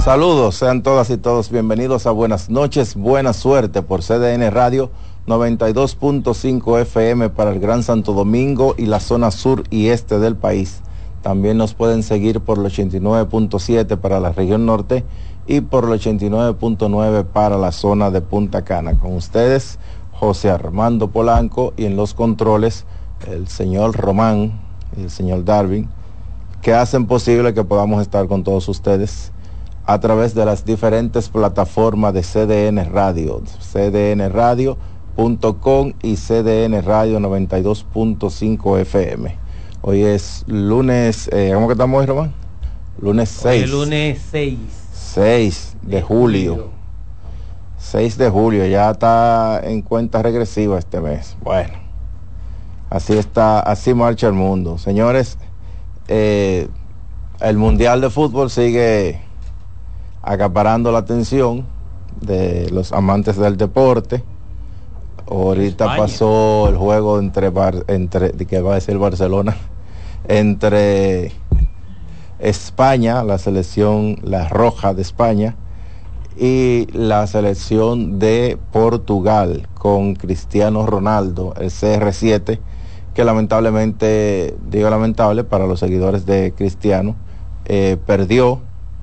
Saludos, sean todas y todos bienvenidos a Buenas Noches, Buena Suerte por CDN Radio 92.5 FM para el Gran Santo Domingo y la zona sur y este del país. También nos pueden seguir por el 89.7 para la región norte y por el 89.9 para la zona de Punta Cana. Con ustedes, José Armando Polanco, y en los controles, el señor Román y el señor Darwin, que hacen posible que podamos estar con todos ustedes a través de las diferentes plataformas de CDN Radio, cdnradio.com y CDN Radio 92.5 FM. Hoy es lunes, ¿cómo que estamos hoy, Román? Lunes 6. El lunes 6. 6 de julio. 6 de julio, ya está en cuenta regresiva este mes. Bueno, así está, así marcha el mundo. Señores, el Mundial de Fútbol sigue acaparando la atención de los amantes del deporte. Ahorita España. Pasó el juego entre que va a decir Barcelona, entre España, la selección, la roja de España, y la selección de Portugal con Cristiano Ronaldo, el CR7, que lamentablemente, digo lamentable para los seguidores de Cristiano, perdió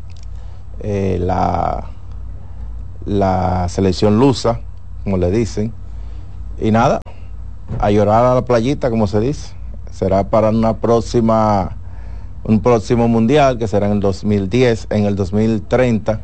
la selección lusa, como le dicen, y nada, a llorar a la playita, como se dice. Será para un próximo mundial, que será en el 2010, en el 2030,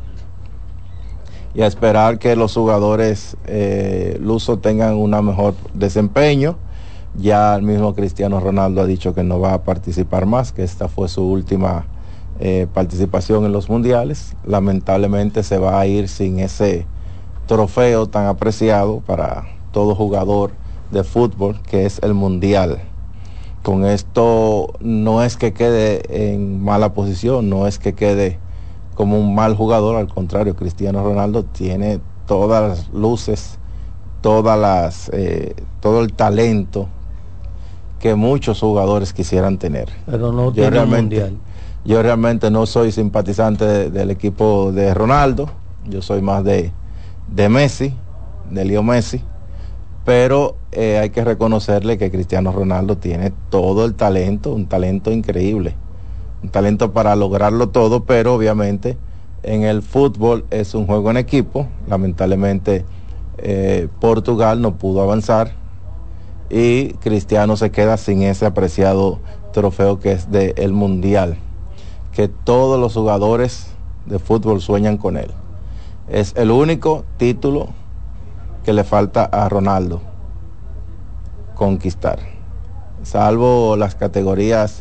y a esperar que los jugadores lusos tengan un mejor desempeño. Ya el mismo Cristiano Ronaldo ha dicho que no va a participar más, que esta fue su última participación en los mundiales. Lamentablemente se va a ir sin ese trofeo tan apreciado para todo jugador de fútbol, que es el mundial. Con esto no es que quede en mala posición, no es que quede como un mal jugador, al contrario, Cristiano Ronaldo tiene todas las luces, todo el talento que muchos jugadores quisieran tener. Pero no tiene un mundial. Yo realmente no soy simpatizante del equipo de Ronaldo, yo soy más de Messi, de Leo Messi, pero hay que reconocerle que Cristiano Ronaldo tiene todo el talento, un talento increíble, un talento para lograrlo todo, pero obviamente en el fútbol es un juego en equipo. Lamentablemente Portugal no pudo avanzar y Cristiano se queda sin ese apreciado trofeo que es del Mundial, que todos los jugadores de fútbol sueñan con él. Es el único título que le falta a Ronaldo conquistar, salvo las categorías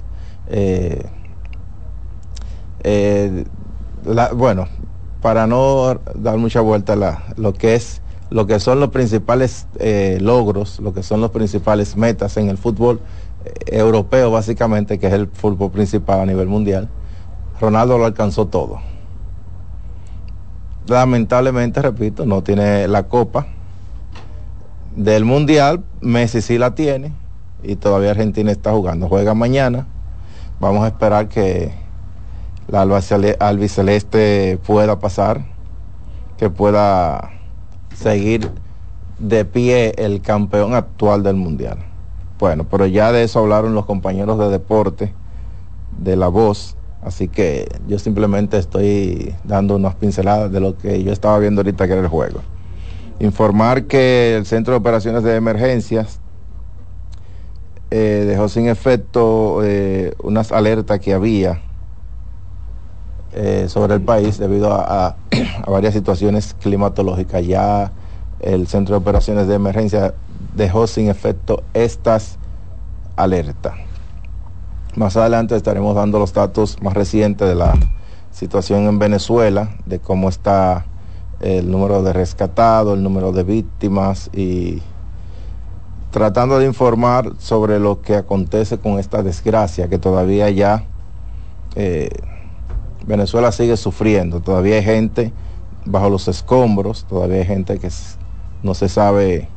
bueno, para no dar mucha vuelta lo que son los principales logros, lo que son los principales metas en el fútbol europeo, básicamente, que es el fútbol principal a nivel mundial. Ronaldo lo alcanzó todo. Lamentablemente, repito, no tiene la copa del mundial. Messi sí la tiene y todavía Argentina está jugando, juega mañana. Vamos a esperar que la albiceleste pueda pasar, que pueda seguir de pie el campeón actual del mundial. Bueno, pero ya de eso hablaron los compañeros de deporte de La Voz, así que yo simplemente estoy dando unas pinceladas de lo que yo estaba viendo ahorita, que era el juego. Informar que el Centro de Operaciones de Emergencias dejó sin efecto unas alertas que había sobre el país debido a varias situaciones climatológicas. Ya el Centro de Operaciones de Emergencia dejó sin efecto estas alertas. Más adelante estaremos dando los datos más recientes de la situación en Venezuela, de cómo está el número de rescatados, el número de víctimas, y tratando de informar sobre lo que acontece con esta desgracia que todavía ya Venezuela sigue sufriendo. Todavía hay gente bajo los escombros, todavía hay gente que no se sabe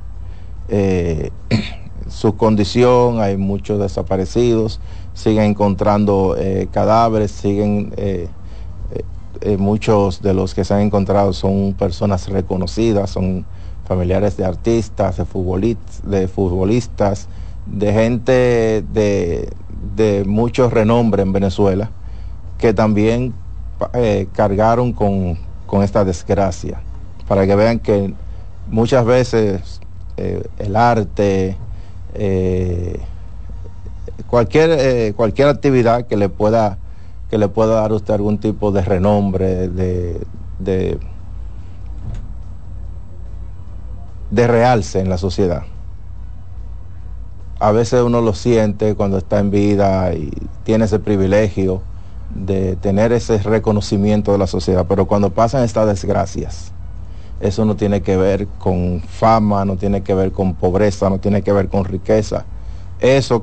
su condición, hay muchos desaparecidos, siguen encontrando cadáveres, siguen muchos de los que se han encontrado son personas reconocidas, son familiares de artistas, de futbolistas, de gente de mucho renombre en Venezuela, que también cargaron con esta desgracia, para que vean que muchas veces el arte, cualquier actividad que le pueda dar a usted algún tipo de renombre, de realce en la sociedad. A veces uno lo siente cuando está en vida y tiene ese privilegio de tener ese reconocimiento de la sociedad, pero cuando pasan estas desgracias, eso no tiene que ver con fama, no tiene que ver con pobreza, no tiene que ver con riqueza. Eso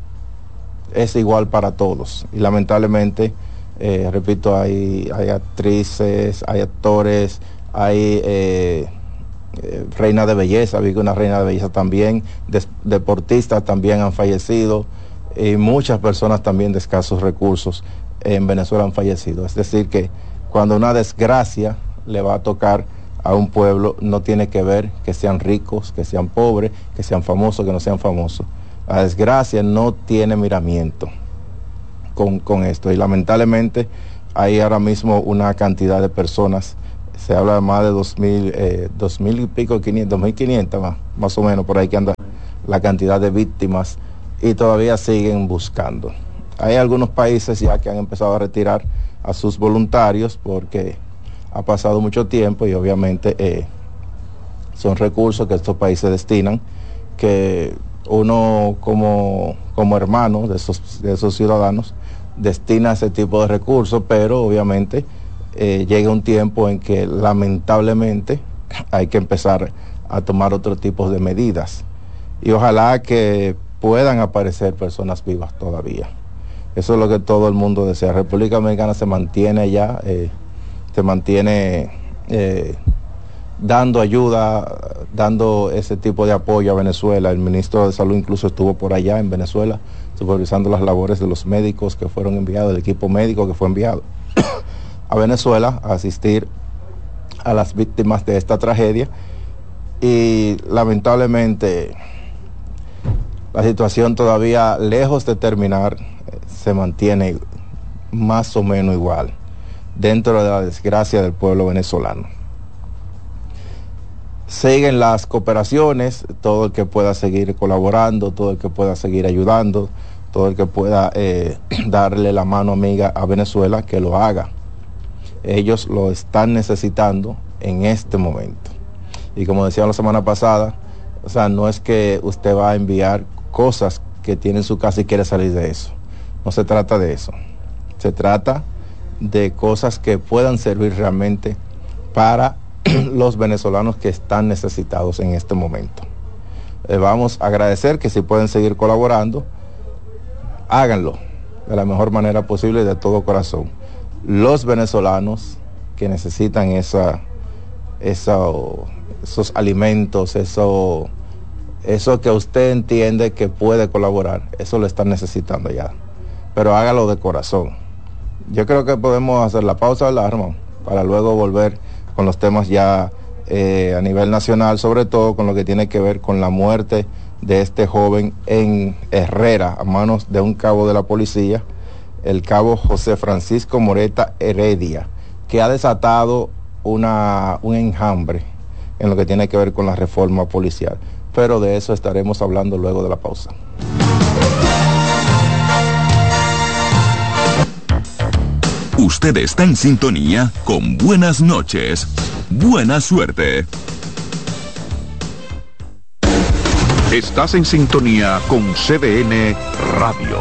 es igual para todos. Y lamentablemente, repito, hay actrices, hay actores, hay reina de belleza, vi que una reina de belleza también, deportistas también han fallecido, y muchas personas también de escasos recursos en Venezuela han fallecido. Es decir, que cuando una desgracia le va a tocar a un pueblo, no tiene que ver que sean ricos, que sean pobres, que sean famosos, que no sean famosos. La desgracia no tiene miramiento con esto, y lamentablemente hay ahora mismo una cantidad de personas, se habla de más de 2.000 y pico, 2.500 más o menos, por ahí que anda la cantidad de víctimas, y todavía siguen buscando. Hay algunos países ya que han empezado a retirar a sus voluntarios porque ha pasado mucho tiempo, y obviamente son recursos que estos países destinan, que uno como hermano de esos ciudadanos destina ese tipo de recursos, pero obviamente llega un tiempo en que lamentablemente hay que empezar a tomar otro tipo de medidas, y ojalá que puedan aparecer personas vivas todavía. Eso es lo que todo el mundo desea. República Dominicana se mantiene allá, se mantiene dando ayuda, dando ese tipo de apoyo a Venezuela. El ministro de Salud incluso estuvo por allá en Venezuela supervisando las labores de los médicos que fueron enviados, el equipo médico que fue enviado a Venezuela a asistir a las víctimas de esta tragedia. Y lamentablemente la situación todavía, lejos de terminar, se mantiene más o menos igual dentro de la desgracia del pueblo venezolano. Siguen las cooperaciones, todo el que pueda seguir colaborando, todo el que pueda seguir ayudando, todo el que pueda darle la mano amiga a Venezuela, que lo haga. Ellos lo están necesitando en este momento. Y como decía la semana pasada, o sea, no es que usted va a enviar cosas que tiene en su casa y quiere salir de eso. No se trata de eso. Se trata de cosas que puedan servir realmente para los venezolanos que están necesitados en este momento. Vamos a agradecer que si pueden seguir colaborando, háganlo de la mejor manera posible y de todo corazón. Los venezolanos que necesitan esos alimentos, eso que usted entiende que puede colaborar, eso lo están necesitando ya. Pero hágalo de corazón. Yo creo que podemos hacer la pausa de alarma para luego volver con los temas ya a nivel nacional, sobre todo con lo que tiene que ver con la muerte de este joven en Herrera a manos de un cabo de la policía, el cabo José Francisco Moreta Heredia, que ha desatado un enjambre en lo que tiene que ver con la reforma policial. Pero de eso estaremos hablando luego de la pausa. Usted está en sintonía con Buenas noches. Buena suerte. Estás en sintonía con CDN Radio.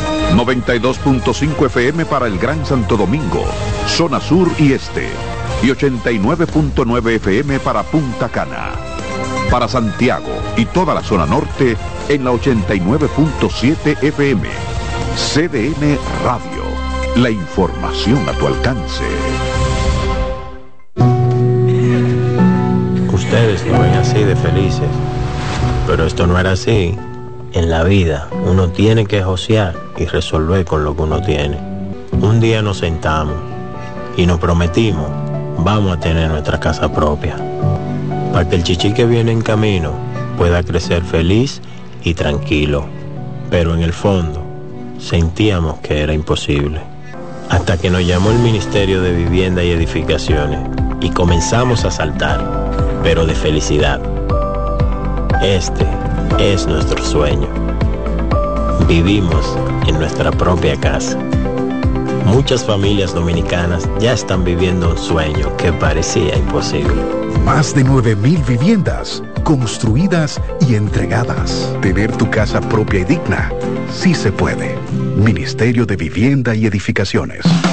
92.5 FM para el Gran Santo Domingo, zona sur y este. Y 89.9 FM para Punta Cana. Para Santiago y toda la zona norte en la 89.7 FM. CDN Radio. La información a tu alcance. Ustedes lo ven así de felices, pero esto no era así. En la vida uno tiene que josear y resolver con lo que uno tiene. Un día nos sentamos y nos prometimos, vamos a tener nuestra casa propia, para que el chichi que viene en camino pueda crecer feliz y tranquilo. Pero en el fondo, sentíamos que era imposible. Hasta que nos llamó el Ministerio de Vivienda y Edificaciones y comenzamos a saltar, pero de felicidad. Este es nuestro sueño. Vivimos en nuestra propia casa. Muchas familias dominicanas ya están viviendo un sueño que parecía imposible. Más de 9.000 viviendas construidas y entregadas. Tener tu casa propia y digna, sí se puede. Ministerio de Vivienda y Edificaciones.